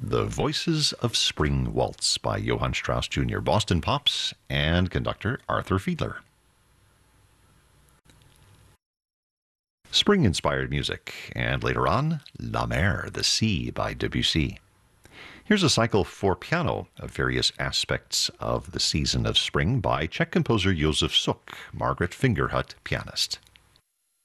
The Voices of Spring Waltz by Johann Strauss Jr., Boston Pops, and conductor Arthur Fiedler. Spring-inspired music, and later on, La Mer, the Sea by Debussy. Here's a cycle for piano of various aspects of the season of spring by Czech composer Josef Suk, Margaret Fingerhut, pianist.